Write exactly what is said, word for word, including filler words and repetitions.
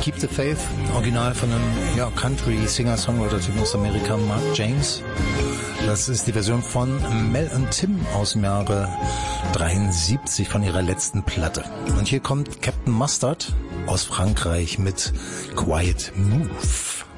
Keep the Faith, original von einem ja, Country-Singer-Songwriter-Typen aus Amerika, Mark James. Das ist die Version von Mel und Tim aus dem Jahre dreiundsiebzig von ihrer letzten Platte. Und hier kommt Captain Mustard aus Frankreich mit Quiet Move.